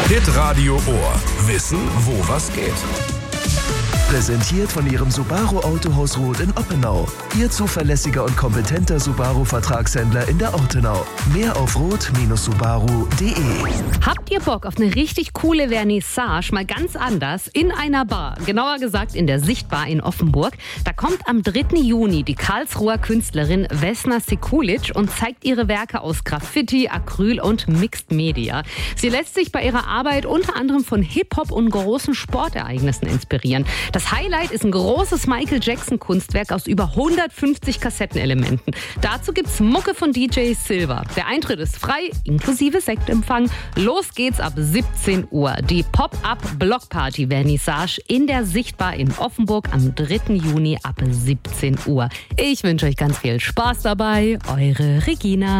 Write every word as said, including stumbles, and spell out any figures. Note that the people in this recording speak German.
Hitradio Ohr. Wissen, wo was geht. Präsentiert von Ihrem Subaru Autohaus Roth in Oppenau. Ihr zuverlässiger und kompetenter Subaru-Vertragshändler in der Ortenau. Mehr auf roth Bindestrich subaru punkt de. Habt ihr Bock auf eine richtig coole Vernissage, mal ganz anders, in einer Bar, genauer gesagt in der Sichtbar in Offenburg? Da kommt am dritten Juni die Karlsruher Künstlerin Vesna Sekulic und zeigt ihre Werke aus Graffiti, Acryl und Mixed Media. Sie lässt sich bei ihrer Arbeit unter anderem von Hip-Hop und großen Sportereignissen inspirieren. Das Highlight ist ein großes Michael Jackson-Kunstwerk aus über hundertfünfzig Kassettenelementen. Dazu gibt's Mucke von D J Silver. Der Eintritt ist frei, inklusive Sektempfang. Los geht's ab siebzehn Uhr. Die Pop-Up-Blockparty-Vernissage in der Sichtbar in Offenburg am dritten Juni ab siebzehn Uhr. Ich wünsche euch ganz viel Spaß dabei. Eure Regina.